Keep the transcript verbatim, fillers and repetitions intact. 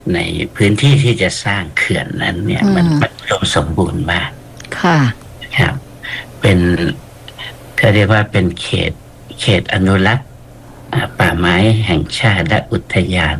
ในพื้นที่ที่จะสร้างเขื่อนนั้นเนี่ยมันมันอุดมสมบูรณ์มากค่ะครับเป็นก็เรียกว่าเป็นเขตเขตอนุรักษ์อ่าป่าไม้แห่งชาติและอุทยาน